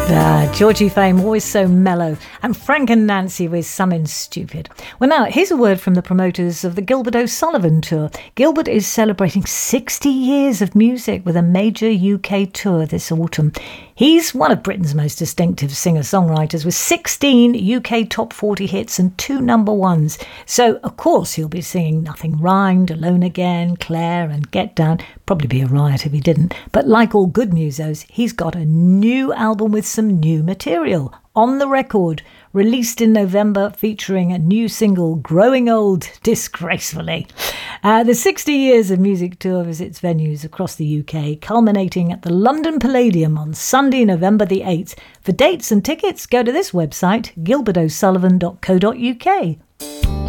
Georgie Fame, always so mellow, and Frank and Nancy with Something Stupid. Well, now, here's a word from the promoters of the Gilbert O'Sullivan Tour. Gilbert is celebrating 60 years of music with a major UK tour this autumn. He's one of Britain's most distinctive singer-songwriters with 16 UK top 40 hits and 2 number ones. So, of course, he'll be singing Nothing Rhymed, Alone Again, Claire and Get Down. Probably be a riot if he didn't. But like all good musos, he's got a new album with some new material. On the Record, released in November, featuring a new single, Growing Old Disgracefully. The 60 Years of Music Tour visits venues across the UK, culminating at the London Palladium on Sunday, November the 8th. For dates and tickets, go to this website, gilbertosullivan.co.uk.